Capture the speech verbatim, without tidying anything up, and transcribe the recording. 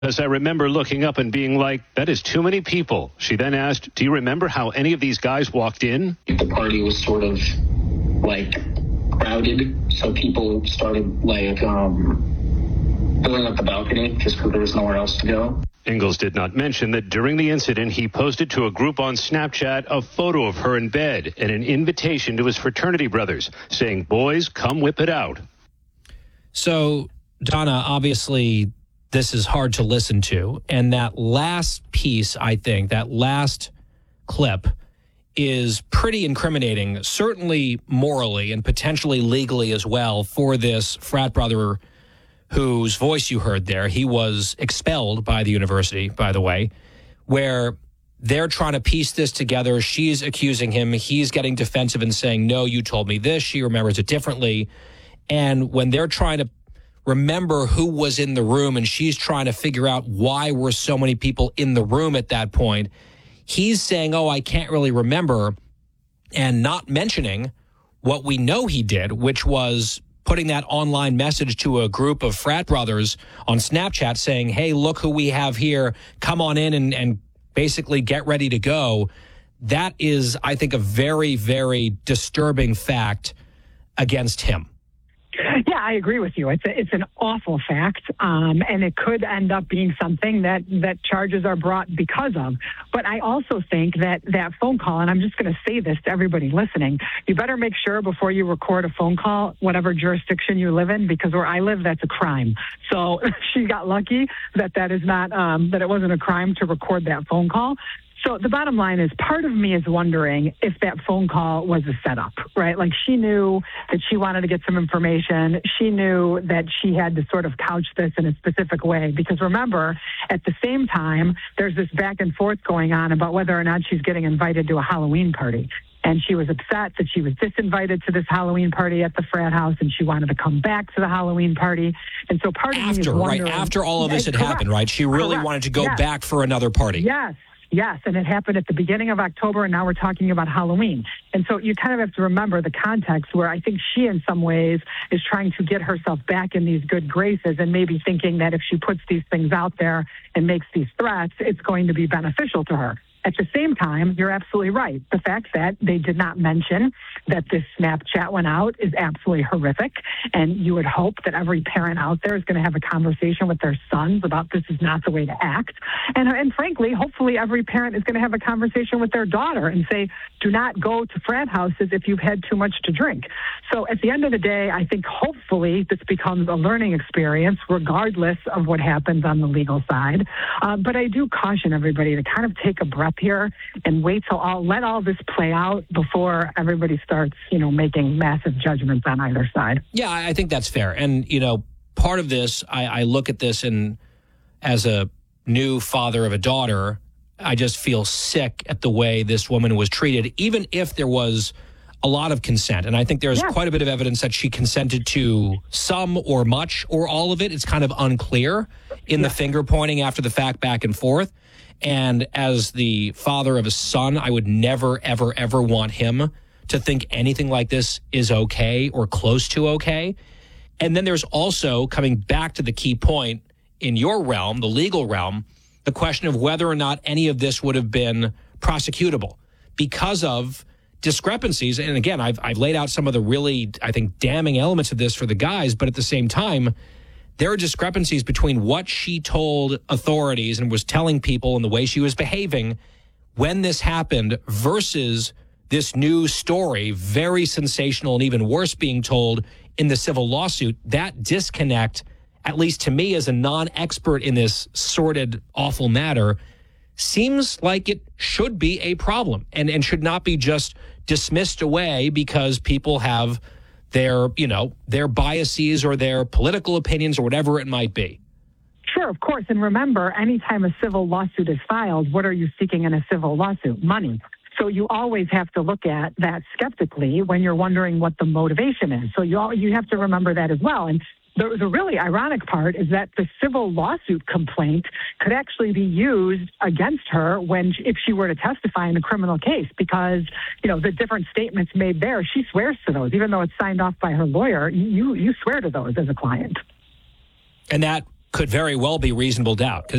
As I remember looking up and being like, that is too many people. She then asked, do you remember how any of these guys walked in? The party was sort of like crowded, so people started like um, filling up the balcony just because there was nowhere else to go. Ingalls did not mention that during the incident, he posted to a group on Snapchat a photo of her in bed and an invitation to his fraternity brothers, saying, boys, come whip it out. So, Donna, obviously, this is hard to listen to. And that last piece, I think, that last clip is pretty incriminating, certainly morally and potentially legally as well, for this frat brother whose voice you heard there. He was expelled by the university, by the way, where they're trying to piece this together. She's accusing him. He's getting defensive and saying, no, you told me this. She remembers it differently. And when they're trying to remember who was in the room and she's trying to figure out why were so many people in the room at that point, he's saying, oh, I can't really remember, and not mentioning what we know he did, which was putting that online message to a group of frat brothers on Snapchat saying, hey, look who we have here. Come on in and, and basically get ready to go. That is, I think, a very, very disturbing fact against him. Yeah, I agree with you. It's a, it's an awful fact, um, and it could end up being something that, that charges are brought because of. But I also think that that phone call, and I'm just going to say this to everybody listening, you better make sure before you record a phone call, whatever jurisdiction you live in, because where I live, that's a crime. So she got lucky that that is not um, that it wasn't a crime to record that phone call. So the bottom line is, part of me is wondering if that phone call was a setup, right? Like, she knew that she wanted to get some information. She knew that she had to sort of couch this in a specific way. Because remember, at the same time, there's this back and forth going on about whether or not she's getting invited to a Halloween party. And she was upset that she was disinvited to this Halloween party at the frat house, and she wanted to come back to the Halloween party. And so part of after, me is wondering... Right, after all of this had correct, happened, right? She really correct, wanted to go yes. back for another party. Yes. Yes, and it happened at the beginning of October, and now we're talking about Halloween. And so you kind of have to remember the context where I think she, in some ways, is trying to get herself back in these good graces and maybe thinking that if she puts these things out there and makes these threats, it's going to be beneficial to her. At the same time, you're absolutely right. The fact that they did not mention that this Snapchat went out is absolutely horrific. And you would hope that every parent out there is going to have a conversation with their sons about this is not the way to act. And, and frankly, hopefully every parent is going to have a conversation with their daughter and say, do not go to frat houses if you've had too much to drink. So at the end of the day, I think hopefully this becomes a learning experience regardless of what happens on the legal side. Uh, but I do caution everybody to kind of take a breath here and wait till all let all this play out before everybody starts, you know, making massive judgments on either side. Yeah, I think that's fair. And, you know, part of this, I, I look at this and as a new father of a daughter, I just feel sick at the way this woman was treated, even if there was a lot of consent. And I think there's yeah. quite a bit of evidence that she consented to some or much or all of it. It's kind of unclear in yeah. the finger pointing after the fact back and forth. And as the father of a son, I would never, ever, ever want him to think anything like this is okay or close to okay. And then there's also, coming back to the key point in your realm, the legal realm, the question of whether or not any of this would have been prosecutable because of discrepancies. And again, I've, I've laid out some of the really, I think, damning elements of this for the guys, but at the same time, there are discrepancies between what she told authorities and was telling people and the way she was behaving when this happened versus this new story, very sensational and even worse, being told in the civil lawsuit. That disconnect, at least to me as a non-expert in this sordid, awful matter, seems like it should be a problem and, and should not be just dismissed away because people have their, you know, their biases or their political opinions or whatever it might be. Sure, of course. And remember, anytime a civil lawsuit is filed, what are you seeking in a civil lawsuit? Money. So you always have to look at that skeptically when you're wondering what the motivation is. So you all, you have to remember that as well. And the, the really ironic part is that the civil lawsuit complaint could actually be used against her when, if she were to testify in a criminal case, because, you know, the different statements made there, she swears to those, even though it's signed off by her lawyer. You, you swear to those as a client. And that could very well be reasonable doubt. 'Cause